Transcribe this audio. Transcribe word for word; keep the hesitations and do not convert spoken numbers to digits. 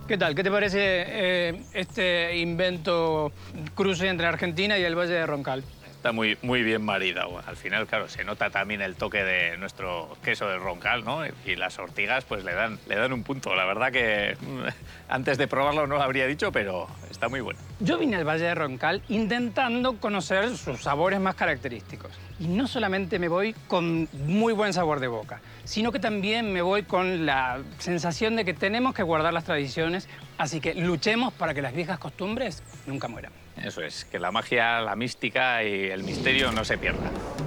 ¿Qué tal? ¿Qué te parece eh, este invento cruce entre Argentina y el Valle de Roncal? Está muy, muy bien maridado. Al final, claro, se nota también el toque de nuestro queso de Roncal, ¿no? Y las ortigas, pues le dan, le dan un punto. La verdad que antes de probarlo no lo habría dicho, pero está muy bueno. Yo vine al Valle de Roncal intentando conocer sus sabores más característicos. Y no solamente me voy con muy buen sabor de boca, sino que también me voy con la sensación de que tenemos que guardar las tradiciones, así que luchemos para que las viejas costumbres nunca mueran. Eso es, que la magia, la mística y el misterio no se pierdan.